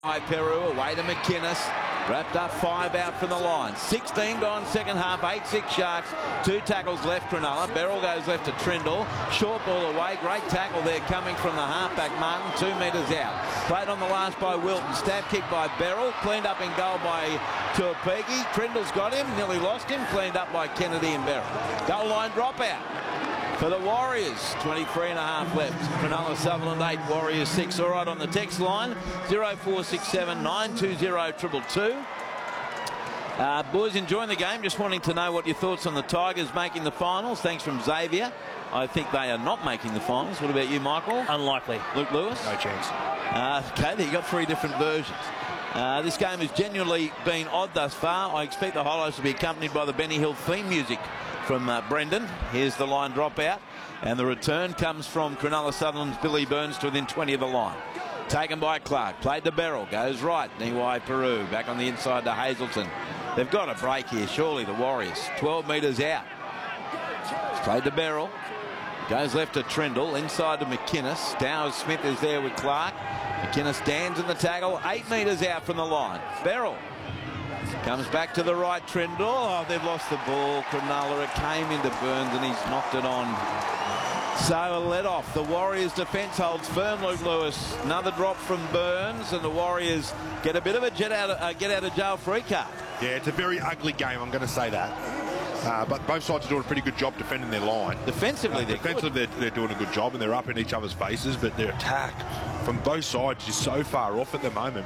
Peru away to McInnes. Wrapped up 5 out from the line. 16 gone second half. 8-6 Sharks. 2 tackles left Cronulla. Beryl goes left to Trindle. Short ball away. Great tackle there coming from the halfback Martin. 2 metres out. Played on the last by Wilton. Stab kick by Beryl. Cleaned up in goal by Tuapiki. Trindle's got him. Nearly lost him. Cleaned up by Kennedy and Beryl. Goal line dropout for the Warriors. 23.5 left. Cronulla Sutherland 8, Warriors 6. All right, on the text line 0467 920 222. Boys, enjoying the game. Just wanting to know what your thoughts on the Tigers making the finals. Thanks from Xavier. I think they are not making the finals. What about you, Michael? Unlikely. Luke Lewis? No chance. Okay, there you got 3 different versions. This game has genuinely been odd thus far. I expect the highlights to be accompanied by the Benny Hill theme music from Brendan. Here's the line dropout, and the return comes from Cronulla Sutherland's Billy Burns to within 20 of the line. Taken by Clark, played to Beryl, goes right. Niwai Peru back on the inside to Hazelton. They've got a break here, surely, the Warriors. 12 metres out. It's played to Beryl, goes left to Trindle, inside to McInnes. Dowers Smith is there with Clark. McInnes stands in the tackle, 8 metres out from the line. Beryl comes back to the right, Trindle. Oh, they've lost the ball. Cronulla, it came into Burns and he's knocked it on. So a let off. The Warriors defence holds firm, Luke Lewis. Another drop from Burns, and the Warriors get a bit of a get out of jail free card. Yeah, it's a very ugly game, I'm going to say that. But both sides are doing a pretty good job defending their line. Defensively, they're doing a good job, and they're up in each other's faces, but their attack from both sides is so far off at the moment.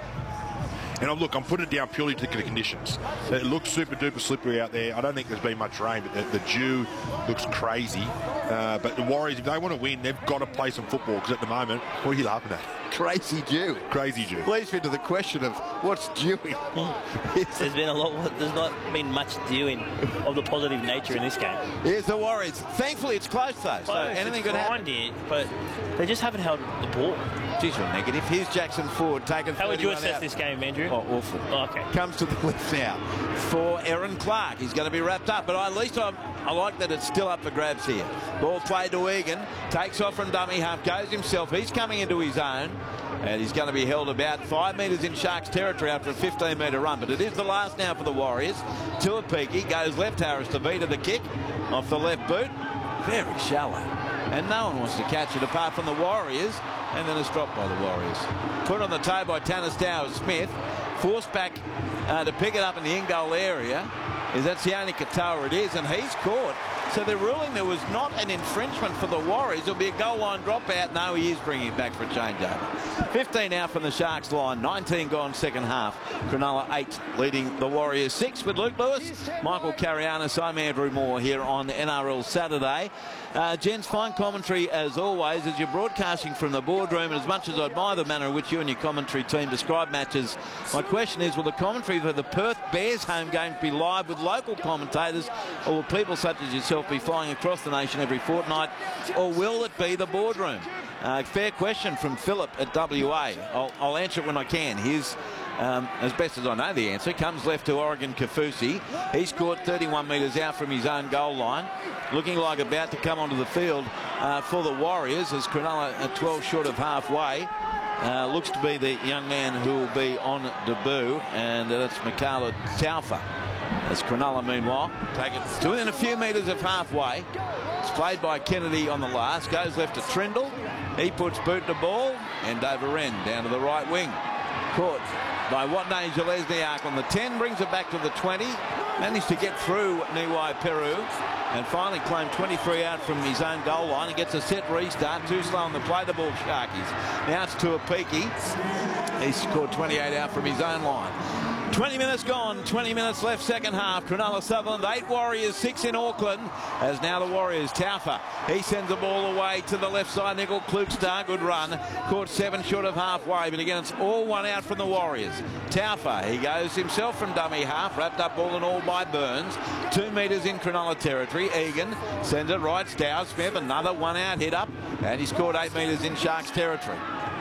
And look, I'm putting it down purely to the conditions. It looks super duper slippery out there. I don't think there's been much rain, but the dew looks crazy. But the Warriors, if they want to win, they've got to play some football, because at the moment, what are you laughing at? Crazy dew. Crazy dew. Leads me to the question of what's dewing. There's not been much dewing of the positive nature in this game. Here's the Warriors. Thankfully, it's close though. So anything could happen. Here, but they just haven't held the ball. Geez, you're negative. Here's Jackson Ford taking. How would you assess this game, Andrew? Oh, awful. Oh, okay. Comes to the left now for Aaron Clark. He's going to be wrapped up, but at least I like that it's still up for grabs here. Ball played to Egan. Takes off from dummy half. Goes himself. He's coming into his own. And he's going to be held about 5 metres in Sharks territory after a 15-metre run. But it is the last now for the Warriors. Tuapiki goes left. Harris to Vita the kick off the left boot. Very shallow. And no one wants to catch it apart from the Warriors. And then it's dropped by the Warriors. Put on the toe by Tannis Dowers Smith. Forced back to pick it up in the in-goal area. That's the only Katoa it is. And he's caught. So they're ruling there was not an infringement for the Warriors. It'll be a goal line dropout. No, he is bringing it back for a changeover. 15 out from the Sharks line. 19 gone second half. Cronulla 8 leading the Warriors 6 with Luke Lewis. Michael Carianis. I'm Andrew Moore here on NRL Saturday. Gents, fine commentary as always as you're broadcasting from the boardroom. And as much as I admire the manner in which you and your commentary team describe matches, my question is, will the commentary for the Perth Bears home games be live with local commentators, or will people such as yourself be flying across the nation every fortnight, or will it be the boardroom? Fair question from Philip at WA. I'll answer it when I can. Here's, as best as I know the answer, comes left to Oregon Kafusi. He's caught 31 metres out from his own goal line. Looking like about to come onto the field for the Warriors as Cronulla at 12 short of halfway. Looks to be the young man who will be on debut, and that's Mikala Taufa. As Cronulla, meanwhile, take it to within a few metres of halfway. It's played by Kennedy on the last. Goes left to Trindle. He puts boot to ball, and Dover Wren down to the right wing. Caught by Watney Jalesniak on the 10. Brings it back to the 20. Managed to get through Niwai Peru. And finally claimed 23 out from his own goal line. He gets a set restart. Too slow on the play the ball, Sharkies. Now it's Tuapiki. He's scored 28 out from his own line. 20 minutes gone, 20 minutes left second half. Cronulla Sutherland 8, Warriors 6 in Auckland. As now the Warriors, Taufa. He sends the ball away to the left side. Nickel Klukstar, good run. Caught 7 short of halfway, but again it's all 1 out from the Warriors. Taufa, he goes himself from dummy half. Wrapped up all and all by Burns. 2 metres in Cronulla territory. Egan sends it right. Dowers Smith, another 1 out hit up. And he scored 8 metres in Sharks territory.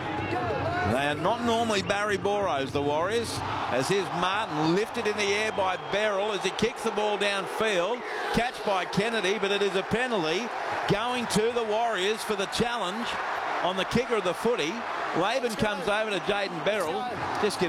They are not normally Barry Boros, the Warriors, as here's Martin lifted in the air by Beryl as he kicks the ball downfield. Catch by Kennedy, but it is a penalty going to the Warriors for the challenge on the kicker of the footy. Laban comes over to Jayden Beryl. Just give